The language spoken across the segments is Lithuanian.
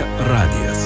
radijas.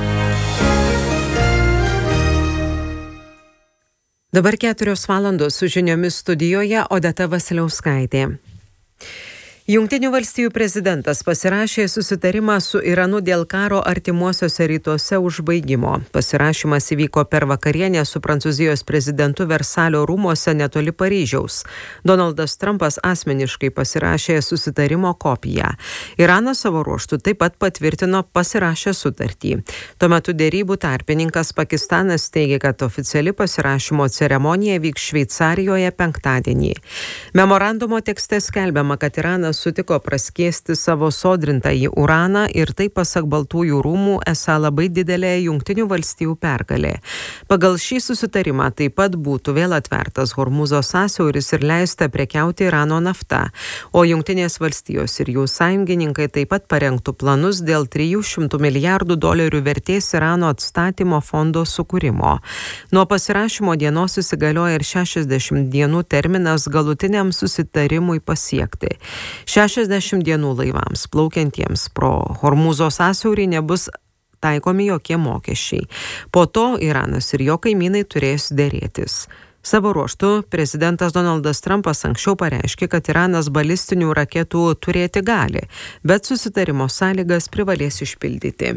Dabar 4 valandos su žiniomis studijoje Odeta Vasiliauskaitė. Jungtinių valstijų prezidentas pasirašė susitarimą su Iranu dėl karo artimuosiuose rytuose užbaigimo. Pasirašymas įvyko per vakarienę su Prancūzijos prezidentu Versalio rūmuose netoli Paryžiaus. Donaldas Trumpas asmeniškai pasirašė susitarimo kopiją. Iranas savo ruožtu taip pat patvirtino pasirašę sutartį. Tuo metu derybų tarpininkas Pakistanas teigia, kad oficiali pasirašymo ceremonija vyks Šveicarijoje penktadienį. Memorandumo tekste skelbiama, kad Iranas sutiko praskiesti savo sodrintąjį uraną ir tai, pasak Baltųjų rūmų, esą labai didelė Jungtinių valstijų pergalė. Pagal šį susitarimą taip pat būtų vėl atvertas Hormuzo sąsiauris ir leista prekiauti Irano nafta, o Jungtinės valstijos ir jų sąjungininkai taip pat parengtų planus dėl $300 milijardų vertės Irano atstatymo fondo sukūrimo. Nuo pasirašymo dienos įsigalioja ir 60 dienų terminas galutiniam susitarimui pasiekti. 60 dienų laivams plaukiantiems pro Hormuzo sąsiaurį nebus taikomi jokie mokesčiai. Po to Iranas ir jo kaimynai turės dėrėtis. Savo ruožtu prezidentas Donaldas Trumpas anksčiau pareiškė, kad Iranas balistinių raketų turėti gali, bet susitarimo sąlygas privalės išpildyti.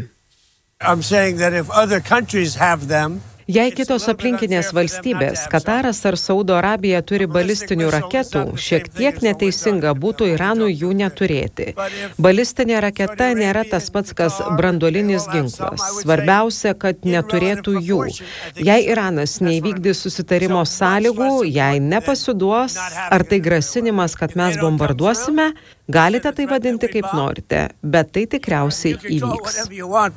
Jei kitos aplinkinės valstybės, Kataras ar Saudo Arabija turi balistinių raketų, šiek tiek neteisinga būtų Iranui jų neturėti. Balistinė raketa nėra tas pats, kas branduolinis ginklas. Svarbiausia, kad neturėtų jų. Jei Iranas neįvykdys susitarimo sąlygų, jei nepasiduos, ar tai grasinimas, kad mes bombarduosime, galite tai vadinti kaip norite, bet tai tikriausiai įvyks.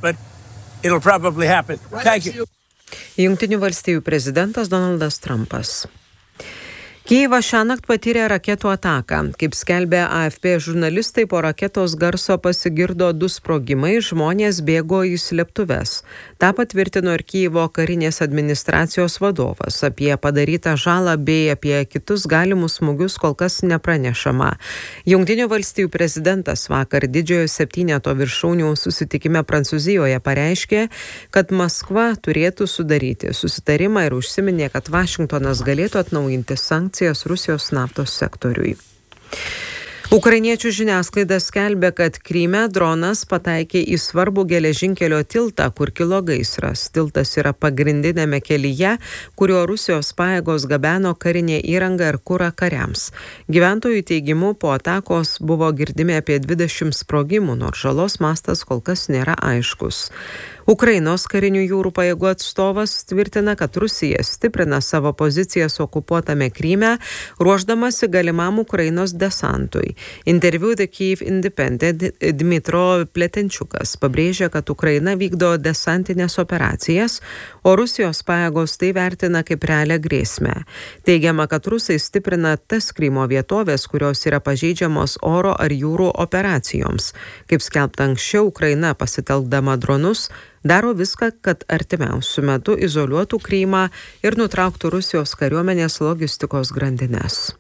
Jungtinių valstijų prezidentas Donaldas Trumpas. Kijevas šiąnakt patyrė raketų ataką. Kaip skelbė AFP žurnalistai, po raketos garso pasigirdo 2 sprogimai, žmonės bėgo į slėptuves. Ta patvirtino ir Kijevo karinės administracijos vadovas. Apie padarytą žalą bei apie kitus galimus smūgius kol kas nepranešama. Jungtinių valstijų prezidentas vakar didžiojo 7 viršūnių susitikime Prancūzijoje pareiškė, kad Maskva turėtų sudaryti susitarimą ir užsiminė, kad Vašingtonas galėtų atnaujinti sankcijas Rusijos naftos sektoriui. Ukrainiečių žiniasklaida skelbia, kad Kryme dronas pataikė į svarbų geležinkelio tiltą, kur kilo gaisras. Tiltas yra pagrindinėme kelyje, kuriuo Rusijos pajėgos gabeno karinę įrangą ir kurą kariams. Gyventojų teigimu, po atakos buvo girdimi apie 20 sprogimų, nors žalos mastas kol kas nėra aiškus. Ukrainos karinių jūrų pajėgų atstovas tvirtina, kad Rusija stiprina savo pozicijas okupuotame Kryme, ruošdamasi galimam Ukrainos desantui. Interviu The Kyiv Independent Dmitro Pletenčiukas pabrėžė, kad Ukraina vykdo desantinės operacijas, o Rusijos pajėgos tai vertina kaip realią grėsmę. Teigiama, kad rusai stiprina tas Krymo vietovės, kurios yra pažeidžiamos oro ar jūrų operacijoms. Kaip skelbta anksčiau, Ukraina pasitelkdama dronus daro viską, kad artimiausiu metu izoliuotų Krymą ir nutrauktų Rusijos kariuomenės logistikos grandines.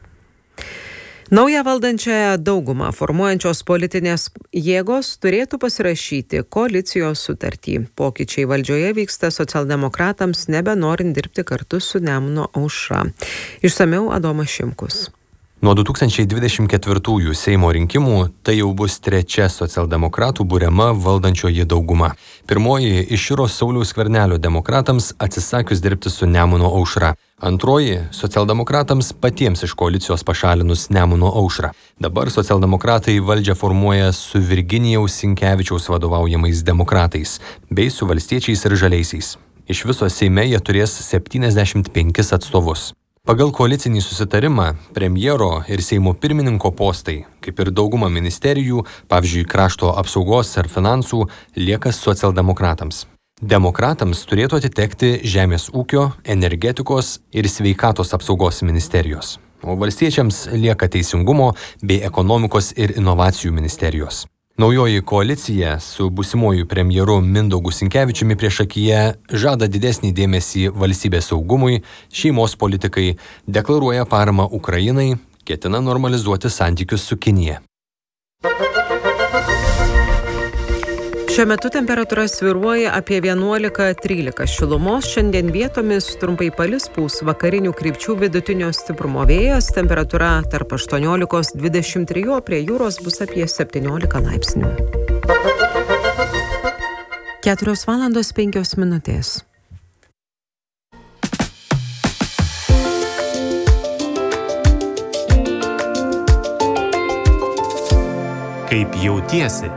Naują valdančiąją daugumą formuojančios politinės jėgos turėtų pasirašyti koalicijos sutartį. Pokyčiai valdžioje vyksta socialdemokratams, nebenorint dirbti kartu su Nemuno aušra. Išsamiau Adomas Šimkus. Nuo 2024 Seimo rinkimų tai jau bus 3 socialdemokratų buriama valdančioji dauguma. Pirmoji iširo Sauliaus Skvernelio demokratams atsisakius dirbti su Nemuno aušra. Antroji socialdemokratams patiems iš koalicijos pašalinus Nemuno aušrą. Dabar socialdemokratai valdžią formuoja su Virginijaus Sinkevičiaus vadovaujamais demokratais bei su valstiečiais ir žaliaisiais. Iš viso Seime jie turės 75 atstovus. Pagal koalicinį susitarimą premjero ir Seimo pirmininko postai, kaip ir dauguma ministerijų, pavyzdžiui, krašto apsaugos ar finansų, lieka socialdemokratams. Demokratams turėtų atitekti žemės ūkio, energetikos ir sveikatos apsaugos ministerijos, o valstiečiams lieka teisingumo bei ekonomikos ir inovacijų ministerijos. Naujoji koalicija su būsimuoju premjeru Mindaugu Sinkevičiumi priešakyje žada didesnį dėmesį valstybės saugumui, šeimos politikai, deklaruoja paramą Ukrainai, ketina normalizuoti santykius su Kinija. Šiuo metu temperatūra svyruoja apie 11-13 šilumos, šiandien vietomis trumpai palis pūs vakarinių krypčių vidutinio stiprumo vėjas, temperatūra tarp 18-23, prie jūros bus apie 17 laipsnių. 4:05. Kaip jautiesi?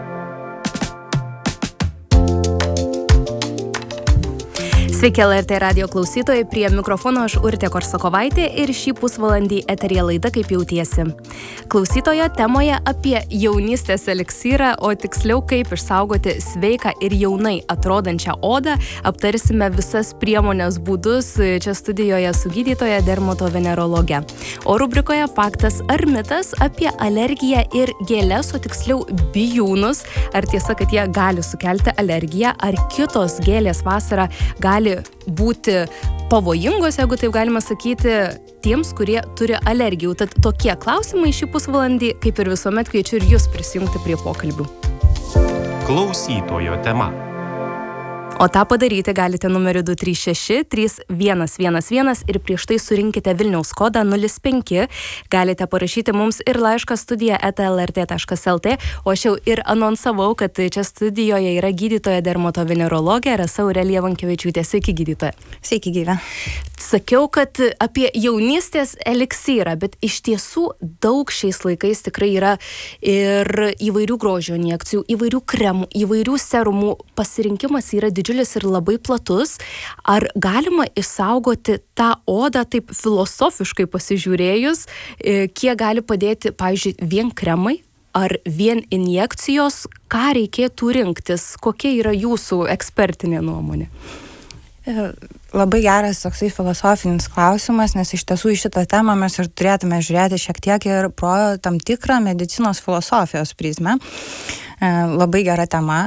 Sveiki, LRT radijo klausytojai, prie mikrofono aš Urtė Korsakovaitė ir šį pusvalandį eteryje laida Kaip jautiesi. Klausytojo temoje apie jaunystės eliksyrą, o tiksliau kaip išsaugoti sveiką ir jaunai atrodančią odą, aptarsime visas priemonės būdus čia studijoje su gydytoja dermatovenerologe. O rubrikoje Faktas ar mitas apie alergiją ir gėles, o tiksliau bijūnus. Ar tiesa, kad jie gali sukelti alergiją, ar kitos gėlės vasarą gali būti pavojingos, jeigu taip galima sakyti, tiems, kurie turi alergijų. Tad tokie klausimai šį pusvalandį, kaip ir visuomet, kviečiu ir jūs prisijungti prie pokalbių. Klausytojo tema. O tą padaryti galite numeriu 236-3111 ir prieš tai surinkite Vilniaus kodą 05. Galite parašyti mums ir laišką studija@lrt.lt, o aš jau ir anonsavau, kad čia studijoje yra gydytoja dermatovenerologė Rasa Aurelija Vankevičiūtė. Sveiki, gydytoja. Sveiki, gyve. Sakiau, kad apie jaunystės eliksyrą, bet iš tiesų daug šiais laikais tikrai yra ir įvairių grožio injekcijų, įvairių kremų, įvairių serumų. Pasirinkimas yra didžiulis ir labai platus. Ar galima išsaugoti tą odą taip filosofiškai pasižiūrėjus, kiek gali padėti, pavyzdžiui, vien kremai ar vien injekcijos, ką reikėtų rinktis, kokia yra jūsų ekspertinė nuomonė? Labai geras toksai filosofinis klausimas, nes iš tiesų į šitą temą mes ir turėtume žiūrėti šiek tiek ir pro tam tikrą medicinos filosofijos prizmę. Labai gera tema.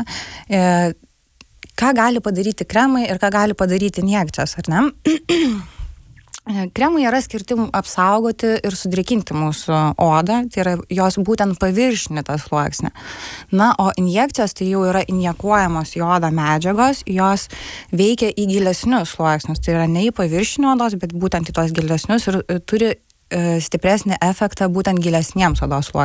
Ką gali padaryti kremai ir ką gali padaryti injekcijos, ar ne? Kremai yra skirti apsaugoti ir sudrėkinti mūsų odą, tai yra jos būtent paviršinį tą sluoksnį. Na, o injekcijos tai jau yra injekuojamos į odą medžiagos, jos veikia į gilesnius sluoksnius, tai yra ne į paviršinį odos, bet būtent į tos gilesnius ir turi stipresnį efektą būtent gilesniems odos sluoksniams.